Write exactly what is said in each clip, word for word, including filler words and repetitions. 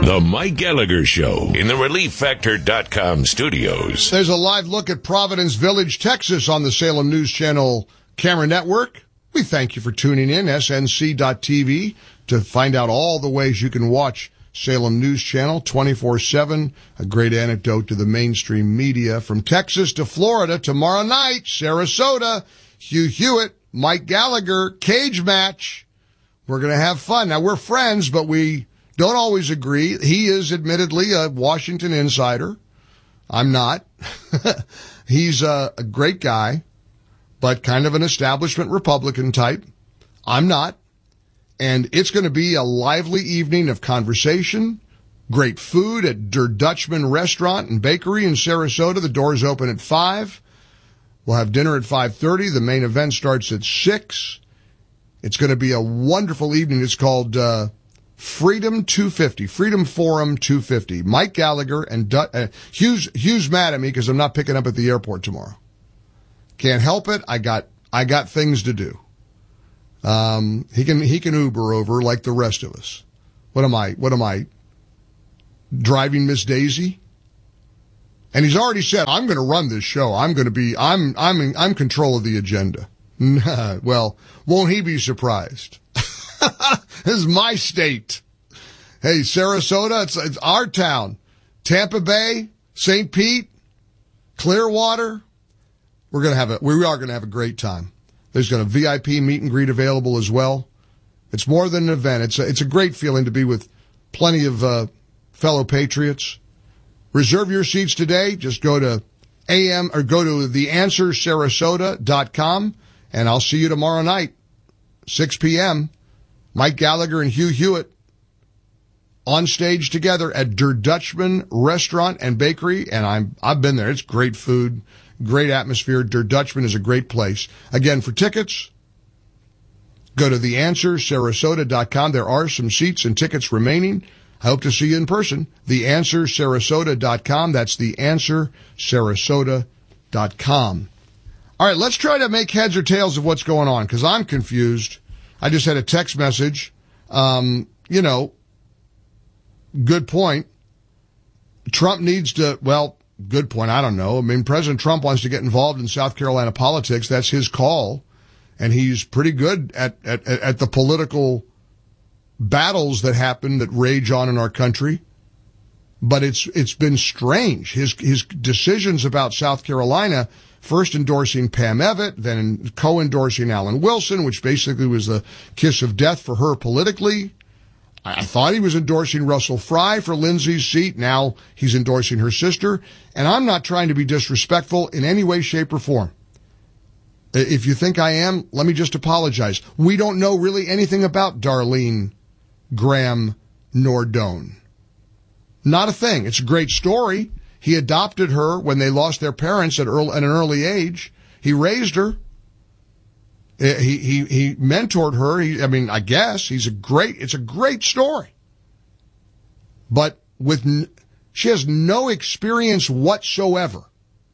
The Mike Gallagher Show in the Relief Factor dot com studios. There's a live look at Providence Village, Texas on the Salem News Channel camera network. We thank you for tuning in, S N C dot T V, to find out all the ways you can watch Salem News Channel twenty-four seven. A great anecdote to the mainstream media. From Texas to Florida, tomorrow night, Sarasota, Hugh Hewitt, Mike Gallagher, cage match. We're going to have fun. Now, we're friends, but we don't always agree. He is admittedly a Washington insider. I'm not. He's a, a great guy, but kind of an establishment Republican type. I'm not. And it's going to be a lively evening of conversation, great food at Der Dutchman Restaurant and Bakery in Sarasota. The doors open at five. We'll have dinner at five thirty. The main event starts at six. It's going to be a wonderful evening. It's called uh, Freedom two fifty, Freedom Forum two fifty. Mike Gallagher and du- uh, Hugh's, Hugh's mad at me because I'm not picking up at the airport tomorrow. Can't help it. I got, I got things to do. Um, he can, he can Uber over like the rest of us. What am I, what am I, driving Miss Daisy? And he's already said, I'm going to run this show. I'm going to be, I'm, I'm, in, I'm control of the agenda. Well, won't he be surprised? This is my state. Hey, Sarasota, it's, it's our town. Tampa Bay, Saint Pete, Clearwater. We're going to have a, we are going to have a great time. There's going to be V I P meet and greet available as well. It's more than an event. It's a, it's a great feeling to be with plenty of, uh, fellow patriots. Reserve your seats today. Just go to A M or go to the answer sarasota dot com and I'll see you tomorrow night, six p.m. Mike Gallagher and Hugh Hewitt on stage together at Der Dutchman Restaurant and Bakery. And I'm, I've been there. It's great food, great atmosphere. Der Dutchman is a great place. Again, for tickets, go to the answer sarasota dot com. There are some seats and tickets remaining. I hope to see you in person. the answer sarasota dot com. That's the answer sarasota dot com. All right, let's try to make heads or tails of what's going on, because I'm confused. I just had a text message. Um, you know, good point. Trump needs to, well, good point. I don't know. I mean, President Trump wants to get involved in South Carolina politics. That's his call. And he's pretty good at, at, at the political battles that happen, that rage on in our country. But it's, it's been strange. His, his decisions about South Carolina, first endorsing Pam Evitt, then co-endorsing Alan Wilson, which basically was the kiss of death for her politically. I thought he was endorsing Russell Fry for Lindsay's seat. Now he's endorsing her sister. And I'm not trying to be disrespectful in any way, shape, or form. If you think I am, let me just apologize. We don't know really anything about Darlene Graham Nordone. Not a thing. It's a great story. He adopted her when they lost their parents at, early, at an early age. He raised her. He, he, he mentored her. He, I mean, I guess he's a great, it's a great story. But with, she has no experience whatsoever.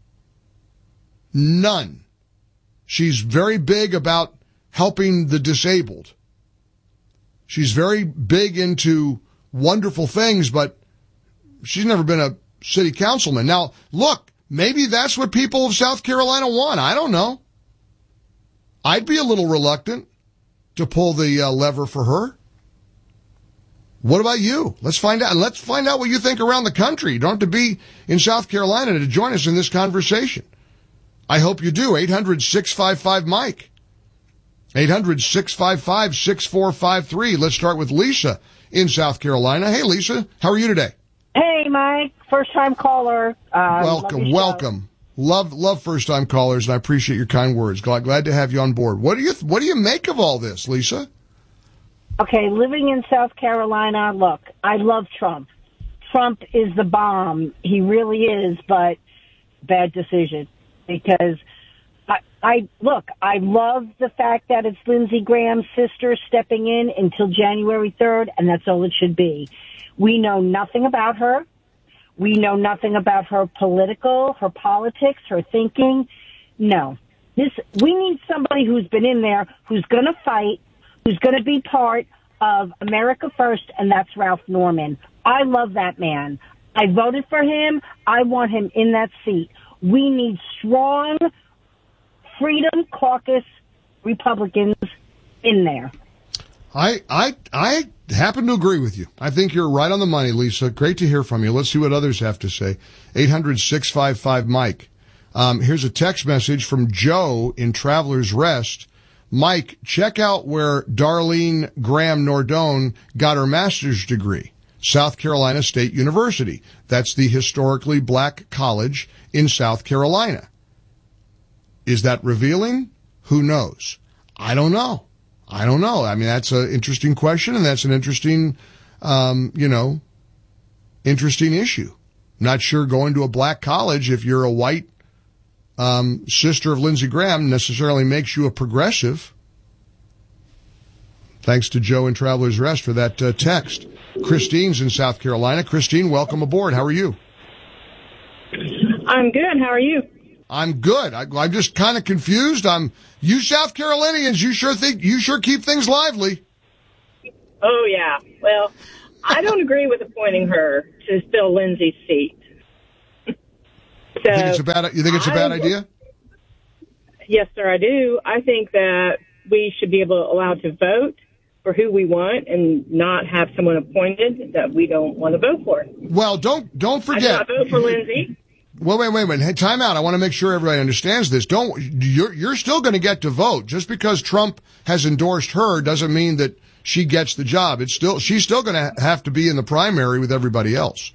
None. She's very big about helping the disabled. She's very big into wonderful things, but she's never been a city councilman. Now, look, maybe that's what people of South Carolina want. I don't know. I'd be a little reluctant to pull the uh, lever for her. What about you? Let's find out. Let's find out what you think around the country. You don't have to be in South Carolina to join us in this conversation. I hope you do. eight hundred, six five five, Mike. eight hundred, six five five, six four five three. Let's start with Lisa in South Carolina. Hey, Lisa, how are you today? Hey, Mike, first-time caller. Uh, welcome, welcome. Love, love first-time callers, and I appreciate your kind words. Glad, glad to have you on board. What do you, what do you make of all this, Lisa? Okay, living in South Carolina, look, I love Trump. Trump is the bomb. He really is, but bad decision. Because I, I look, I love the fact that it's Lindsey Graham's sister stepping in until January third, and that's all it should be. We know nothing about her. We know nothing about her political, her politics, her thinking. No. This, we need somebody who's been in there, who's going to fight, who's going to be part of America First, and that's Ralph Norman. I love that man. I voted for him. I want him in that seat. We need strong Freedom Caucus Republicans in there. I, I, I happen to agree with you. I think you're right on the money, Lisa. Great to hear from you. Let's see what others have to say. eight hundred, six five five, Mike. Um, here's a text message from Joe in Traveler's Rest. Mike, check out where Darlene Graham Nordone got her master's degree. South Carolina State University. That's the historically black college in South Carolina. Is that revealing? Who knows? I don't know. I don't know. I mean, that's an interesting question, and that's an interesting, um, you know, interesting issue. Not sure going to a black college, if you're a white um, sister of Lindsey Graham, necessarily makes you a progressive. Thanks to Joe in Traveler's Rest for that uh, text. Christine's in South Carolina. Christine, welcome aboard. How are you? I'm good. How are you? I'm good. I, I'm just kind of confused. I'm you South Carolinians. You sure think you sure keep things lively. Oh yeah. Well, I don't agree with appointing her to fill Lindsay's seat. So, you think it's a bad? You think it's a bad I, idea? Yes, sir. I do. I think that we should be able to allowed to vote for who we want and not have someone appointed that we don't want to vote for. Well, don't don't forget. I do not vote for Lindsay. Well, wait, wait, wait. Hey, time out. I want to make sure everybody understands this. Don't, you're, you're still going to get to vote. Just because Trump has endorsed her doesn't mean that she gets the job. It's still, she's still going to have to be in the primary with everybody else.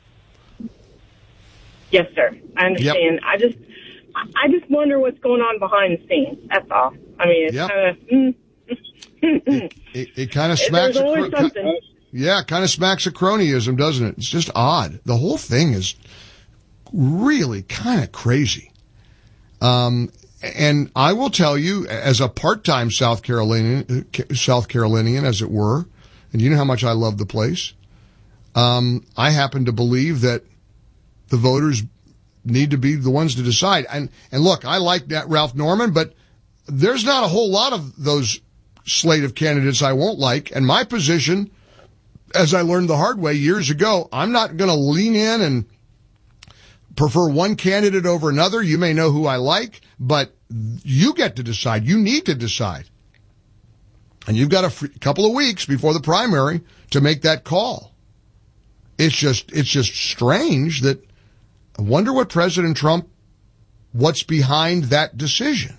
Yes, sir. I understand. Yep. I just, I just wonder what's going on behind the scenes. That's all. I mean, it's yep. kind of, mm, it, it, it kind of smacks. There's always of, something. Yeah, kind of smacks of cronyism, doesn't it? It's just odd. The whole thing is really kind of crazy. Um, and I will tell you, as a part-time South Carolinian, South Carolinian, as it were, and you know how much I love the place, um, I happen to believe that the voters need to be the ones to decide. And, and look, I like that Ralph Norman, but there's not a whole lot of those slate of candidates I won't like. And my position, as I learned the hard way years ago, I'm not going to lean in and prefer one candidate over another. You may know who I like, but you get to decide. You need to decide. And you've got a free, couple of weeks before the primary to make that call. It's just, it's just strange that I wonder what President Trump, what's behind that decision.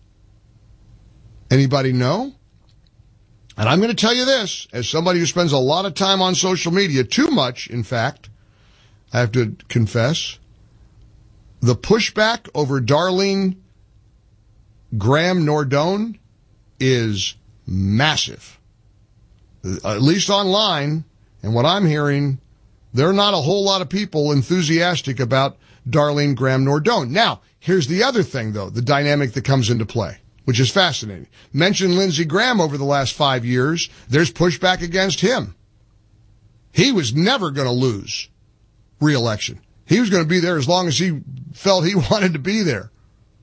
Anybody know? And I'm going to tell you this, as somebody who spends a lot of time on social media, too much, in fact, I have to confess, the pushback over Darlene Graham Nordone is massive. At least online, and what I'm hearing, there are not a whole lot of people enthusiastic about Darlene Graham Nordone. Now, here's the other thing, though, the dynamic that comes into play, which is fascinating. Mention Lindsey Graham over the last five years, there's pushback against him. He was never going to lose re-election. He was going to be there as long as he felt he wanted to be there,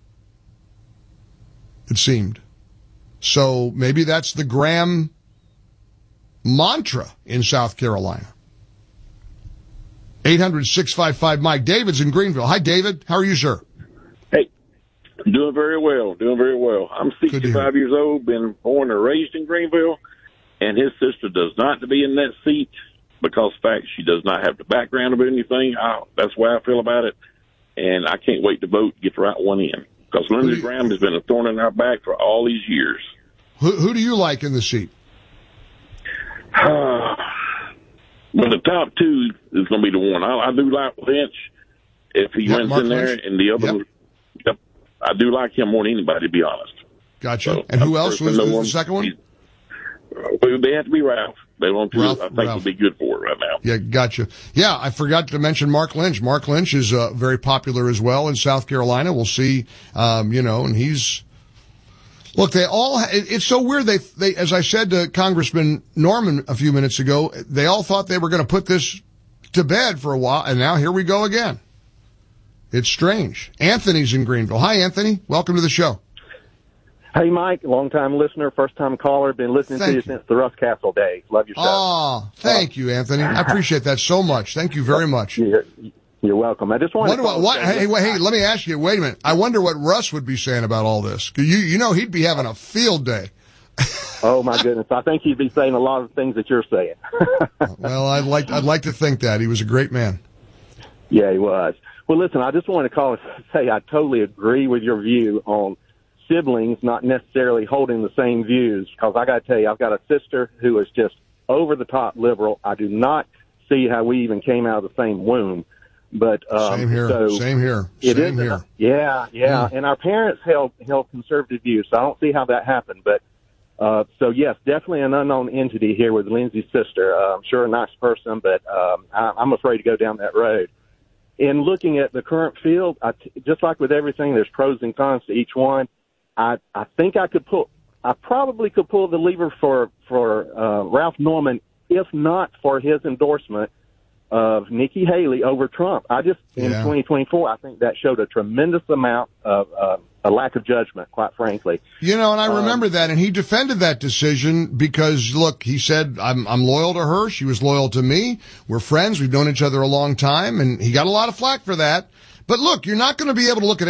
it seemed. So maybe that's the Graham mantra in South Carolina. eight hundred, six five five, Mike. David's in Greenville. Hi, David. How are you, sir? Hey, I'm doing very well, doing very well. I'm sixty-five years old, been born and raised in Greenville, and his sister does not to be in that seat. Because, in fact, she does not have the background of anything. I, that's the way I feel about it. And I can't wait to vote to get the right one in. Because Lindsey Graham has been a thorn in our back for all these years. Who, who do you like in the seat? Uh, well, the top two is going to be the one. I, I do like Lynch if he yep, wins Mark in there. Lynch. And the other, yep. Yep, I do like him more than anybody, to be honest. Gotcha. So, and who else was the second one? They have to be Ralph. They want to. Ralph, I think Ralph. Would be good for it right now. Yeah, gotcha. Yeah, I forgot to mention Mark Lynch. Mark Lynch is uh, very popular as well in South Carolina. We'll see, um, you know, and he's look. They all. It's so weird. They, they, as I said to Congressman Norman a few minutes ago, they all thought they were going to put this to bed for a while, and now here we go again. It's strange. Anthony's in Greenville. Hi, Anthony. Welcome to the show. Hey, Mike, long-time listener, first-time caller. Been listening thank to you, you since the Russ Castle days. Love your show. Oh, thank uh, you, Anthony. I appreciate that so much. Thank you very much. You're, you're welcome. I just wanted to... What, what, hey, wait, hey, let me ask you, wait a minute. I wonder what Russ would be saying about all this. You, you know he'd be having a field day. Oh, my goodness. I think he'd be saying a lot of things that you're saying. Well, I'd like, I'd like to think that. He was a great man. Yeah, he was. Well, listen, I just want to call and say I totally agree with your view on siblings not necessarily holding the same views, because I got to tell you, I've got a sister who is just over-the-top liberal. I do not see how we even came out of the same womb. But um, Same here. So Same here. It Same is, here. Yeah, yeah. Mm. And our parents held, held conservative views, so I don't see how that happened. But uh, so, yes, definitely an unknown entity here with Lindsay's sister. Uh, I'm sure a nice person, but um, I, I'm afraid to go down that road. In looking at the current field, I t- just like with everything, there's pros and cons to each one. I, I think I could pull, I probably could pull the lever for, for, uh, Ralph Norman, if not for his endorsement of Nikki Haley over Trump. I just, in Yeah. twenty twenty-four, I think that showed a tremendous amount of, uh, a lack of judgment, quite frankly. You know, and I remember um, that, and he defended that decision because, look, he said, I'm, I'm loyal to her. She was loyal to me. We're friends. We've known each other a long time, and he got a lot of flack for that. But look, you're not going to be able to look at